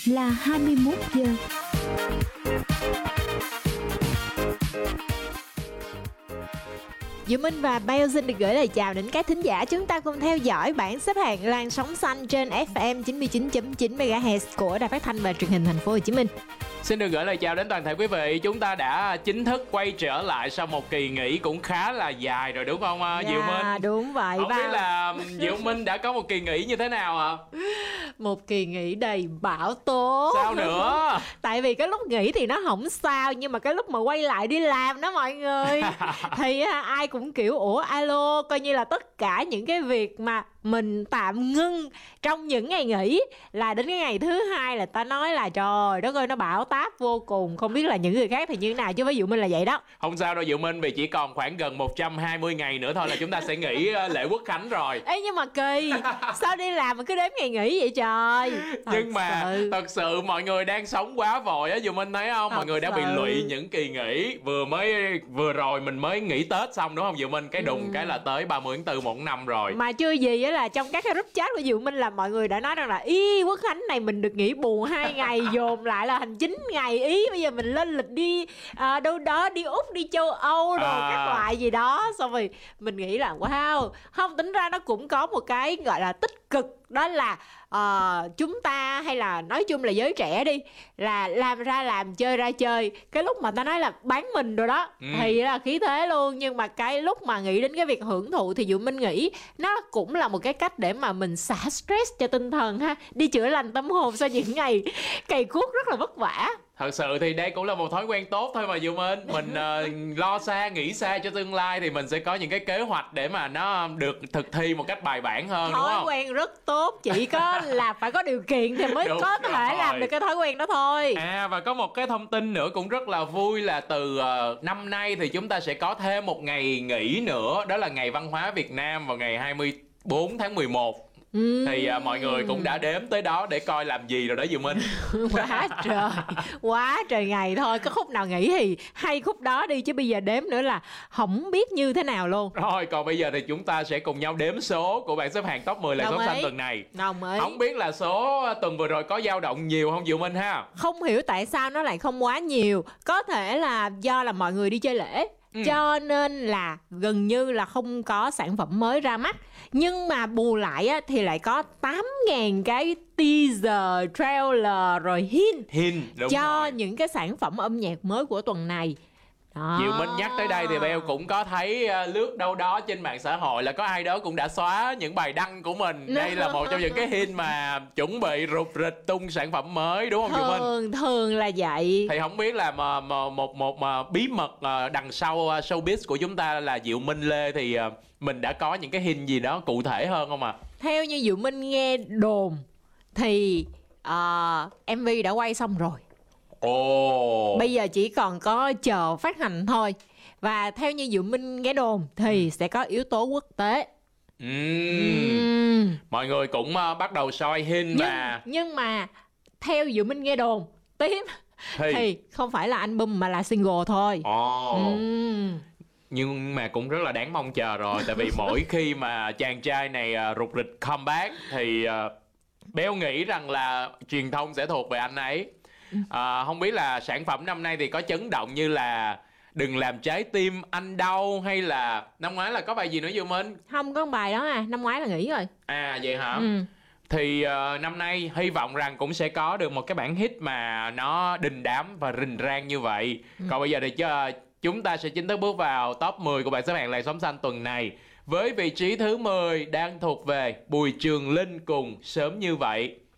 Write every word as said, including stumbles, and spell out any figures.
là hai mươi mốt giờ. Diệu Minh và Bio xin được gửi lời chào đến các thính giả. Chúng ta cùng theo dõi bảng xếp hạng Làn Sóng Xanh trên ép em chín mươi chín chấm chín mê ga héc của Đài Phát thanh và Truyền hình Thành phố Hồ Chí Minh. Xin được gửi lời chào đến toàn thể quý vị. Chúng ta đã chính thức quay trở lại sau một kỳ nghỉ cũng khá là dài rồi đúng không Dạ, Diệu Minh? đúng vậy. Không và... biết là Diệu Minh đã có một kỳ nghỉ như thế nào ạ? À? Một kỳ nghỉ đầy bão tố. Sao nữa? Tại vì cái lúc nghỉ thì nó không sao, nhưng mà cái lúc mà quay lại đi làm đó mọi người thì ai cũng kiểu ủa alo, coi như là tất cả những cái việc mà mình tạm ngưng trong những ngày nghỉ là đến cái ngày thứ hai là ta nói là trời đất ơi nó bão táp vô cùng. Không biết là những người khác thì như thế nào, chứ với Diệu Minh là vậy đó. Không sao đâu Diệu Minh, vì chỉ còn khoảng gần một trăm hai mươi ngày nữa thôi là chúng ta sẽ nghỉ lễ Quốc Khánh rồi. Ê nhưng mà kỳ, sao đi làm mà cứ đếm ngày nghỉ vậy trời. Thật Nhưng mà sự. thật sự mọi người đang sống quá vội á Diệu Minh thấy không? Thật mọi người đã bị lụy những kỳ nghỉ. Vừa mới vừa rồi mình mới nghỉ Tết xong đúng không Diệu Minh? Cái đùng ừ. cái là tới ba mươi tháng tư một năm rồi. Mà chưa gì á là trong các cái group chat của Diệu Minh là mọi người đã nói rằng là ý Quốc Khánh này mình được nghỉ bù hai ngày dồn lại là thành chín ngày, ý bây giờ mình lên lịch đi à, đâu đó đi Úc đi châu Âu rồi à. các loại gì đó. Xong rồi mình nghĩ là wow, không, tính ra nó cũng có một cái gọi là tích cực, đó là uh, chúng ta hay là nói chung là giới trẻ đi là làm ra làm chơi ra chơi. Cái lúc mà ta nói là bán mình rồi đó ừ. thì là khí thế luôn. Nhưng mà cái lúc mà nghĩ đến cái việc hưởng thụ thì Diệu Minh nghĩ nó cũng là một cái cách để mà mình xả stress cho tinh thần ha, đi chữa lành tâm hồn sau những ngày cày cuốc rất là vất vả. Thật sự thì đây cũng là một thói quen tốt thôi mà Diệu Minh. Mình uh, lo xa, nghĩ xa cho tương lai thì mình sẽ có những cái kế hoạch để mà nó được thực thi một cách bài bản hơn. Thói đúng không? quen rất tốt, chỉ có là phải có điều kiện thì mới có thể rồi. làm được cái thói quen đó thôi. À và có một cái thông tin nữa cũng rất là vui là từ uh, năm nay thì chúng ta sẽ có thêm một ngày nghỉ nữa. Đó là ngày văn hóa Việt Nam vào ngày hai mươi bốn tháng mười một. Ừ. Thì à, mọi người cũng đã đếm tới đó để coi làm gì rồi đó Diệu Minh. Quá trời, quá trời ngày thôi. Có khúc nào nghỉ thì hay khúc đó đi, chứ bây giờ đếm nữa là không biết như thế nào luôn. Rồi còn bây giờ thì chúng ta sẽ cùng nhau đếm số của bảng xếp hạng top mười Làn Sóng Xanh tuần này. Đồng ý. Không biết là số tuần vừa rồi có dao động nhiều không Diệu Minh ha? Không hiểu tại sao nó lại không quá nhiều. Có thể là do là mọi người đi chơi lễ. Ừ. Cho nên là gần như là không có sản phẩm mới ra mắt. Nhưng mà bù lại á, thì lại có tám nghìn cái teaser, trailer rồi hint, hint đúng cho rồi. những cái sản phẩm âm nhạc mới của tuần này. Đó. Diệu Minh nhắc tới đây thì Beo cũng có thấy uh, lướt đâu đó trên mạng xã hội là có ai đó cũng đã xóa những bài đăng của mình. Đây là một trong những cái hint mà chuẩn bị rụt rịch tung sản phẩm mới đúng không Diệu Minh? Thường thường là vậy. Thì không biết là mà, mà một một mà bí mật uh, đằng sau uh, showbiz của chúng ta là Diệu Minh Lê thì uh, mình đã có những cái hint gì đó cụ thể hơn không ạ? À? Theo như Diệu Minh nghe đồn thì uh, em vê đã quay xong rồi. Ồ. Bây giờ chỉ còn có chờ phát hành thôi. Và theo như Diệu Minh nghe đồn thì sẽ có yếu tố quốc tế. uhm. Uhm. Mọi người cũng uh, bắt đầu soi hint nhưng, mà Nhưng mà theo Diệu Minh nghe đồn tiếp thì, thì không phải là album mà là single thôi. Ồ. uhm. Nhưng mà cũng rất là đáng mong chờ rồi. Tại vì mỗi khi mà chàng trai này uh, rụt rịch comeback thì uh, Béo nghĩ rằng là truyền thông sẽ thuộc về anh ấy. À, không biết là sản phẩm năm nay thì có chấn động như là Đừng Làm Trái Tim Anh Đau, hay là năm ngoái là có bài gì nữa Diệu Minh? Không có bài đó à, năm ngoái là nghỉ rồi. À vậy hả? Ừ. Thì uh, năm nay hy vọng rằng cũng sẽ có được một cái bản hit mà nó đình đám và rình rang như vậy. Ừ. Còn bây giờ thì chứ, uh, chúng ta sẽ chính thức bước vào top mười của bảng xếp hạng Làn Sóng Xanh tuần này. Với vị trí thứ mười đang thuộc về Bùi Trường Linh cùng Sớm Như Vậy.